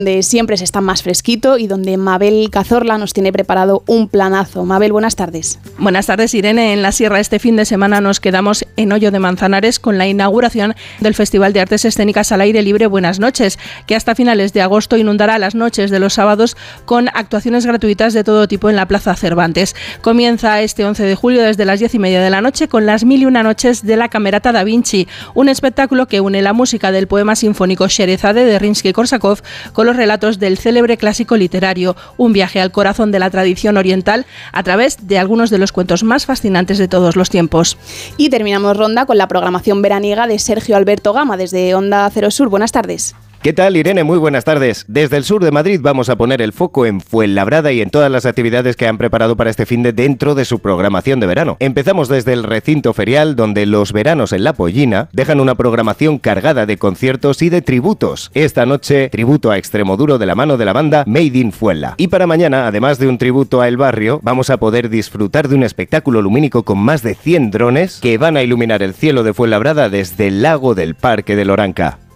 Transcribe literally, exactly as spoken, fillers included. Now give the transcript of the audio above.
donde siempre se está más fresquito y donde Mabel Cazorla nos tiene preparado un planazo. Mabel, buenas tardes. Buenas tardes, Irene. En la Sierra este fin de semana nos quedamos en Hoyo de Manzanares con la inauguración del Festival de Artes Escénicas al Aire Libre Buenas Noches, que hasta finales de agosto inundará las noches de los sábados con actuaciones gratuitas de todo tipo en la Plaza Cervantes. Comienza este once de julio desde las diez y media de la noche con las mil y una noches de la Camerata da Vinci, un espectáculo que une la música del poema sinfónico Sherezade de Rimsky-Korsakov con los relatos del célebre clásico literario, un viaje al corazón de la tradición oriental a través de algunos de los cuentos más fascinantes de todos los tiempos. Y terminamos ronda con la programación veraniega de Sergio Alberto Gama desde Onda Cero Sur. Buenas tardes. ¿Qué tal, Irene? Muy buenas tardes. Desde el sur de Madrid vamos a poner el foco en Fuenlabrada y en todas las actividades que han preparado para este finde dentro de su programación de verano. Empezamos desde el recinto ferial, donde los veranos en La Pollina dejan una programación cargada de conciertos y de tributos. Esta noche, tributo a Extremoduro de la mano de la banda Made in Fuenla. Y para mañana, además de un tributo a El Barrio, vamos a poder disfrutar de un espectáculo lumínico con más de cien drones que van a iluminar el cielo de Fuenlabrada desde el lago del Parque de Loranca.